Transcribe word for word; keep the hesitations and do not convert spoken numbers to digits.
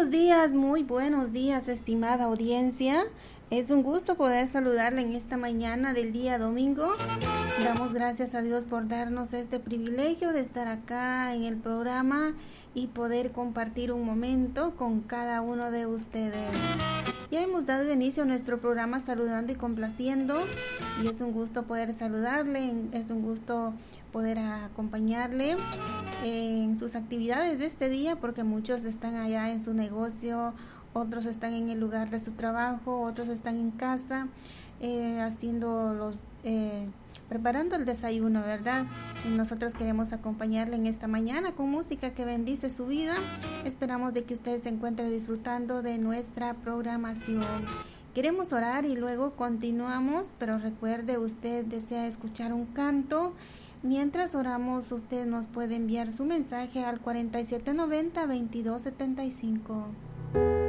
Buenos días, muy buenos días, estimada audiencia. Es un gusto poder saludarle en esta mañana del día domingo. Damos gracias a Dios por darnos este privilegio de estar acá en el programa y poder compartir un momento con cada uno de ustedes. Ya hemos dado inicio a nuestro programa saludando y complaciendo, y es un gusto poder saludarle, es un gusto poder acompañarle en sus actividades de este día, porque muchos están allá en su negocio, otros están en el lugar de su trabajo, otros están en casa eh, haciendo los eh, preparando el desayuno, ¿verdad? Y nosotros queremos acompañarle en esta mañana con música que bendice su vida. Esperamos de que usted se encuentre disfrutando de nuestra programación. Queremos orar y luego continuamos, pero recuerde, usted desea escuchar un canto. Mientras oramos, usted nos puede enviar su mensaje al cuarenta y siete noventa, veintidós setenta y cinco.